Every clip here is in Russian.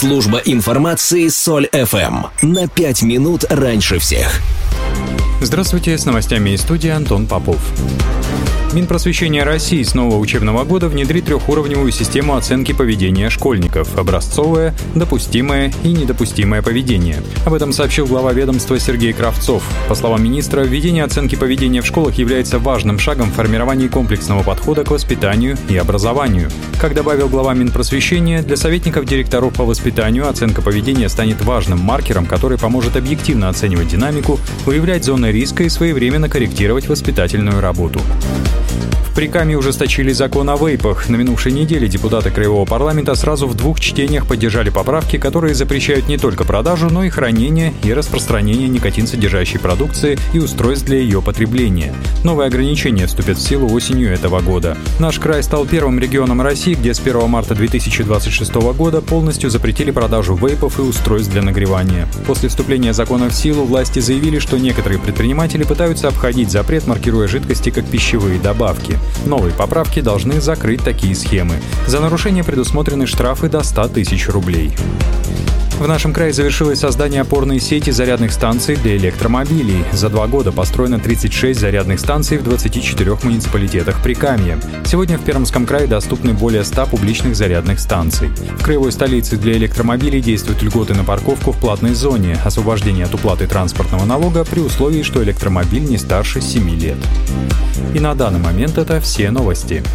Служба информации Соль ФМ. На 5 минут раньше всех. Здравствуйте, с новостями из студии Антон Попов. Минпросвещение России с нового учебного года внедрит трехуровневую систему оценки поведения школьников: образцовое, допустимое и недопустимое поведение. Об этом сообщил глава ведомства Сергей Кравцов. По словам министра, введение оценки поведения в школах является важным шагом в формировании комплексного подхода к воспитанию и образованию. Как добавил глава Минпросвещения, для советников директоров по воспитанию оценка поведения станет важным маркером, который поможет объективно оценивать динамику, выявлять зоны риска и своевременно корректировать воспитательную работу. В Прикамье ужесточили закон о вейпах. На минувшей неделе депутаты Краевого парламента сразу в 2 чтениях поддержали поправки, которые запрещают не только продажу, но и хранение и распространение никотин-содержащей продукции и устройств для ее потребления. Новые ограничения вступят в силу осенью этого года. Наш край стал первым регионом России, где с 1 марта 2026 года полностью запретили продажу вейпов и устройств для нагревания. После вступления закона в силу власти заявили, что некоторые предприниматели пытаются обходить запрет, маркируя жидкости как пищевые добавки. Новые поправки должны закрыть такие схемы. За нарушение предусмотрены штрафы до 100 тысяч рублей. В нашем крае завершилось создание опорной сети зарядных станций для электромобилей. За 2 года построено 36 зарядных станций в 24 муниципалитетах Прикамья. Сегодня в Пермском крае доступны более 100 публичных зарядных станций. В краевой столице для электромобилей действуют льготы на парковку в платной зоне, освобождение от уплаты транспортного налога при условии, что электромобиль не старше 7 лет. И на данный момент это все новости.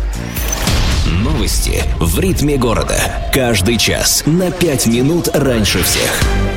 Новости в ритме города. Каждый час на 5 минут раньше всех.